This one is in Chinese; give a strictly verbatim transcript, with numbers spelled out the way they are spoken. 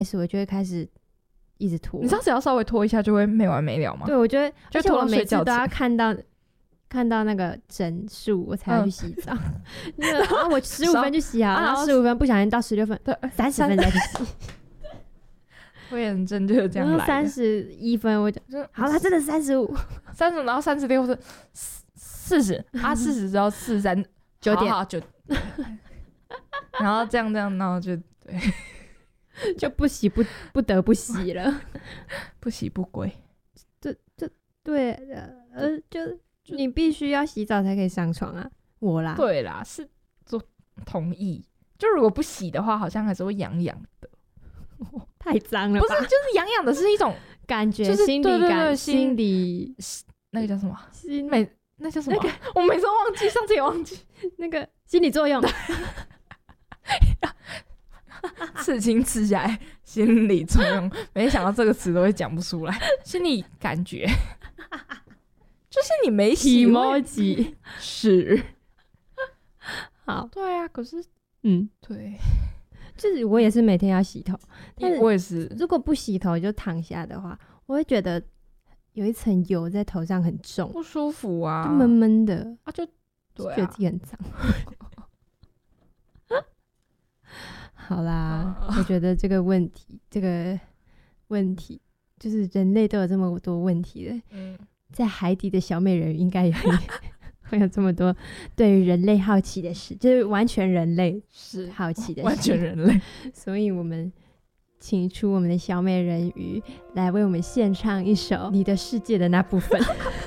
始我就会开始一直拖。 你知道只要稍微拖一下就会没完没了吗？ 对，我觉得， 就而且我拖到睡觉每次都要前看到看到那个整数，我才要去洗澡。那个啊，我十五分去洗好， 啊然后十五分不小心到十六分， 对， 三十分再去洗。 拖延症就是这样来的。 三十一分我就就好了，真的三十五， 三十，然后三十六是四十啊，四十之后四十三九点好好九，然后这样这样，然后就对， 就不洗不不得不洗了。 不洗不归。 这这对呃，就你必须要洗澡才可以上床啊，我啦。 对啦，是做同意。就如果不洗的话，好像还是会痒痒的。 太脏了吧？ 不是，就是痒痒的是一种感觉， 就是心理对对对感， 心心理那个叫什么？ 心每那叫什么？我每次都忘记，上次也忘记。 那个心理作用。 刺青刺下来，心理作用，没想到这个词都会讲不出来。心理感觉，就是你没洗会 emoji 是。 好， 对啊，可是嗯， 对， 就是我也是每天要洗头，但是我也是。 如果不洗头就躺下的话，我会觉得有一层油在头上很重， 不舒服啊， 就闷闷的啊，就对啊， 觉得自己很脏。好啦，我觉得这个问题，这个问题就是人类都有这么多问题了， 嗯， 在海底的小美人鱼应该也会会有这么多对于人类好奇的事，就是完全人类是好奇的事， 完全人类。 所以我们请出我们的小美人鱼来为我们献唱一首《你的世界的那部分》。